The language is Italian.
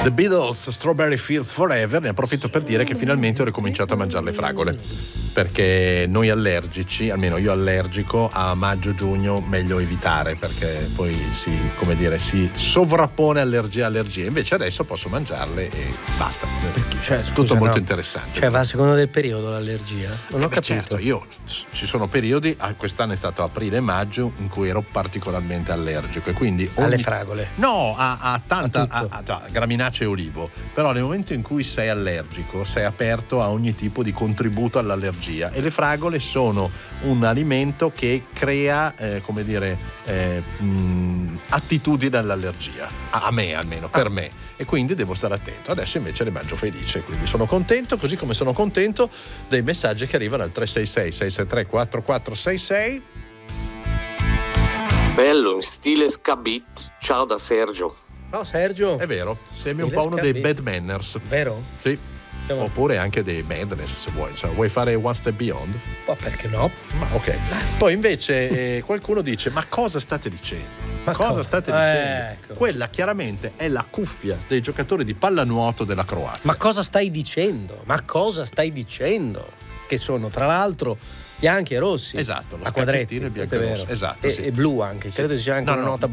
The Beatles, Strawberry Fields Forever. Ne approfitto per dire che finalmente ho ricominciato a mangiare le fragole, perché noi allergici, almeno io allergico, a maggio-giugno meglio evitare, perché poi si sovrappone allergia. Invece adesso posso mangiarle e basta. Tutto molto interessante. Cioè va a seconda del periodo l'allergia? Non ho capito. Certo, ci sono periodi, quest'anno è stato aprile e maggio, in cui ero particolarmente allergico, e quindi alle fragole? No, a graminacee e olivo. Però nel momento in cui sei allergico sei aperto a ogni tipo di contributo all'allergia, e le fragole sono un alimento che crea attitudine all'allergia, a me almeno, per me, e quindi devo stare attento. Adesso invece le mangio felice, quindi sono contento, così come sono contento dei messaggi che arrivano al 366 673 4466. Bello, in stile Scabit. Ciao da Sergio. Ciao Sergio. È vero, sembri un po' uno dei bad manners. Vero? Sì. Oppure anche dei madness, se vuoi. Vuoi fare One Step Beyond? Ma perché no? Ma ok. Poi invece qualcuno dice: ma cosa state dicendo? Cosa state dicendo? Ecco. Quella chiaramente è la cuffia dei giocatori di pallanuoto della Croazia. Ma cosa stai dicendo? Che sono tra l'altro bianchi e rossi. Esatto, lo a quadretti, scacchettino è bianco e rosso. Esatto, e blu anche, credo sia anche una nota